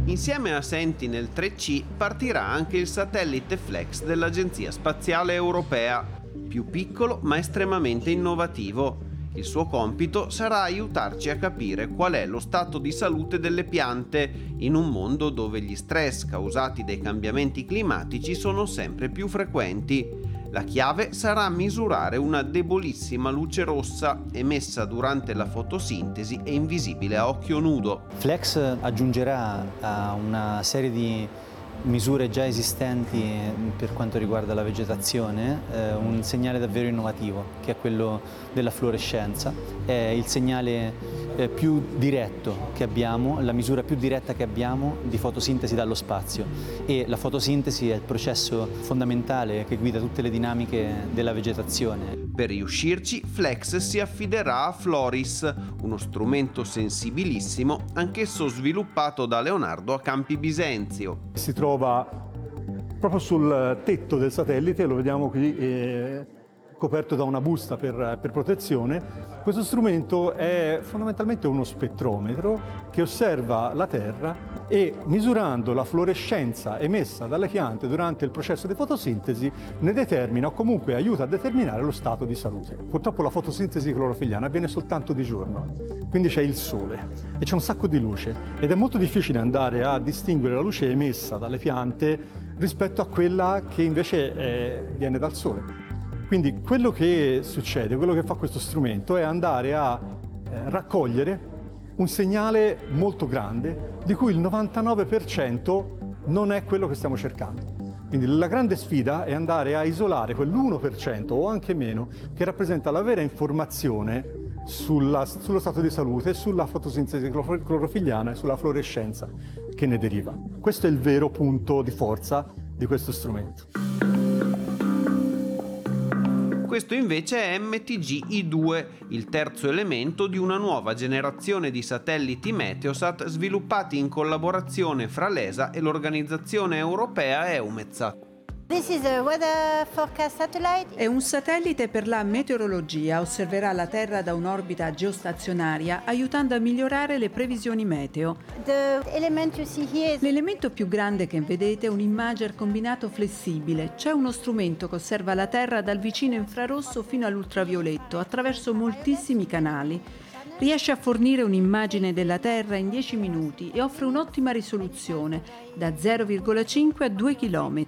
Insieme a Sentinel 3C partirà anche il satellite Flex dell'Agenzia Spaziale Europea, più piccolo ma estremamente innovativo. Il suo compito sarà aiutarci a capire qual è lo stato di salute delle piante in un mondo dove gli stress causati dai cambiamenti climatici sono sempre più frequenti. La chiave sarà misurare una debolissima luce rossa emessa durante la fotosintesi e invisibile a occhio nudo. Flex aggiungerà a una serie di misure già esistenti per quanto riguarda la vegetazione un segnale davvero innovativo, che è quello della fluorescenza. È il segnale più diretto che abbiamo, la misura più diretta che abbiamo di fotosintesi dallo spazio, e la fotosintesi è il processo fondamentale che guida tutte le dinamiche della vegetazione. Per riuscirci, Flex si affiderà a Floris, uno strumento sensibilissimo, anch'esso sviluppato da Leonardo a Campi Bisenzio. Si trova proprio sul tetto del satellite, lo vediamo qui, coperto da una busta per protezione. Questo strumento è fondamentalmente uno spettrometro che osserva la Terra e, misurando la fluorescenza emessa dalle piante durante il processo di fotosintesi, ne determina o comunque aiuta a determinare lo stato di salute. Purtroppo la fotosintesi clorofilliana avviene soltanto di giorno, quindi c'è il sole e c'è un sacco di luce ed è molto difficile andare a distinguere la luce emessa dalle piante rispetto a quella che invece viene dal sole. Quindi quello che succede, quello che fa questo strumento è andare a raccogliere un segnale molto grande di cui il 99% non è quello che stiamo cercando. Quindi la grande sfida è andare a isolare quell'1% o anche meno che rappresenta la vera informazione sullo stato di salute, sulla fotosintesi clorofilliana e sulla fluorescenza che ne deriva. Questo è il vero punto di forza di questo strumento. Questo invece è MTG-I2, il terzo elemento di una nuova generazione di satelliti Meteosat sviluppati in collaborazione fra l'ESA e l'organizzazione europea EUMETSAT. This is a weather forecast satellite. È un satellite per la meteorologia, osserverà la Terra da un'orbita geostazionaria, aiutando a migliorare le previsioni meteo. The element you see here is... L'elemento più grande che vedete è un imager combinato flessibile. C'è uno strumento che osserva la Terra dal vicino infrarosso fino all'ultravioletto, attraverso moltissimi canali. Riesce a fornire un'immagine della Terra in 10 minuti e offre un'ottima risoluzione, da 0,5 a 2 km.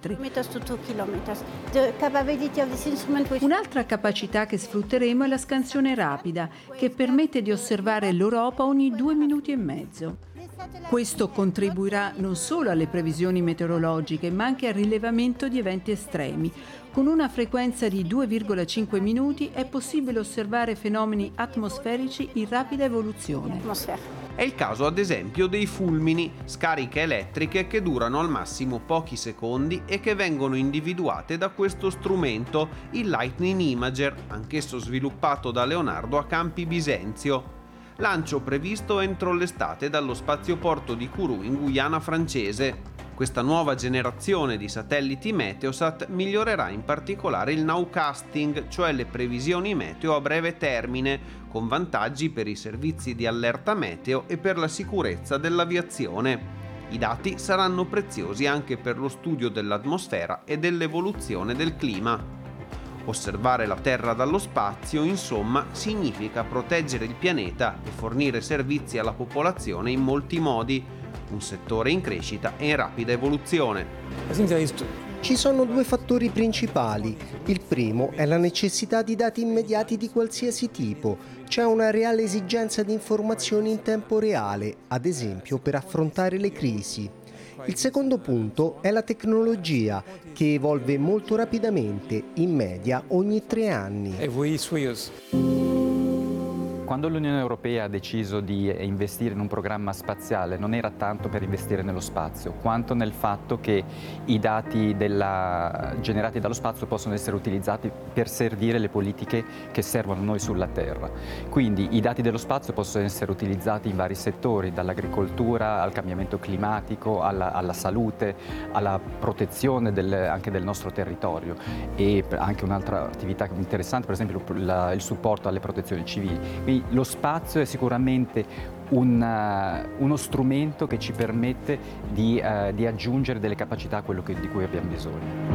Un'altra capacità che sfrutteremo è la scansione rapida, che permette di osservare l'Europa ogni 2 minuti e mezzo. Questo contribuirà non solo alle previsioni meteorologiche, ma anche al rilevamento di eventi estremi. Con una frequenza di 2,5 minuti è possibile osservare fenomeni atmosferici in rapida evoluzione. È il caso ad esempio dei fulmini, scariche elettriche che durano al massimo pochi secondi e che vengono individuate da questo strumento, il Lightning Imager, anch'esso sviluppato da Leonardo a Campi Bisenzio. Lancio previsto entro l'estate dallo spazioporto di Kourou in Guyana francese. Questa nuova generazione di satelliti Meteosat migliorerà in particolare il nowcasting, cioè le previsioni meteo a breve termine, con vantaggi per i servizi di allerta meteo e per la sicurezza dell'aviazione. I dati saranno preziosi anche per lo studio dell'atmosfera e dell'evoluzione del clima. Osservare la Terra dallo spazio, insomma, significa proteggere il pianeta e fornire servizi alla popolazione in molti modi. Un settore in crescita e in rapida evoluzione. Ci sono due fattori principali. Il primo è la necessità di dati immediati di qualsiasi tipo. C'è una reale esigenza di informazioni in tempo reale, ad esempio per affrontare le crisi. Il secondo punto è la tecnologia, che evolve molto rapidamente, in media ogni 3 anni. Quando l'Unione Europea ha deciso di investire in un programma spaziale non era tanto per investire nello spazio, quanto nel fatto che i dati generati dallo spazio possono essere utilizzati per servire le politiche che servono noi sulla Terra. Quindi i dati dello spazio possono essere utilizzati in vari settori, dall'agricoltura al cambiamento climatico, alla salute, alla protezione anche del nostro territorio, e anche un'altra attività interessante, per esempio il supporto alle protezioni civili. Quindi lo spazio è sicuramente uno strumento che ci permette di aggiungere delle capacità a quello di cui abbiamo bisogno.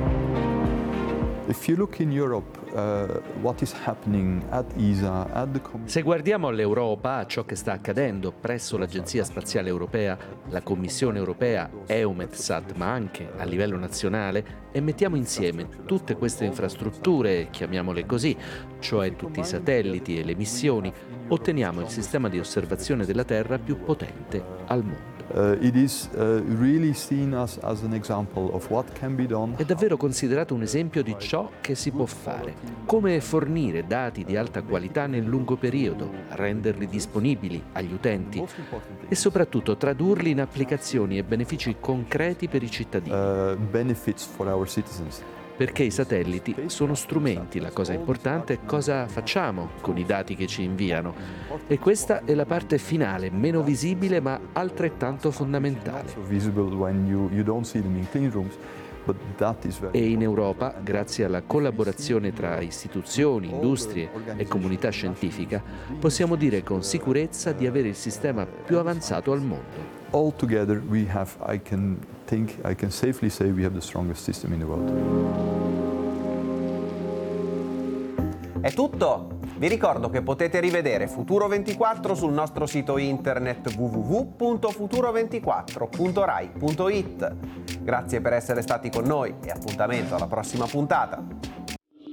Se guardiamo all'Europa, a ciò che sta accadendo presso l'Agenzia Spaziale Europea, la Commissione Europea, EUMETSAT, ma anche a livello nazionale, e mettiamo insieme tutte queste infrastrutture, chiamiamole così, cioè tutti i satelliti e le missioni, otteniamo il sistema di osservazione della Terra più potente al mondo. È davvero considerato un esempio di ciò che si può fare, come fornire dati di alta qualità nel lungo periodo, renderli disponibili agli utenti e soprattutto tradurli in applicazioni e benefici concreti per i cittadini. Perché i satelliti sono strumenti, la cosa importante è cosa facciamo con i dati che ci inviano. E questa è la parte finale, meno visibile ma altrettanto fondamentale. E in Europa, grazie alla collaborazione tra istituzioni, industrie e comunità scientifica, possiamo dire con sicurezza di avere il sistema più avanzato al mondo. All together I can safely say we have the strongest system in the world. È tutto! Vi ricordo che potete rivedere Futuro 24 sul nostro sito internet www.futuro24.rai.it. Grazie per essere stati con noi e appuntamento alla prossima puntata.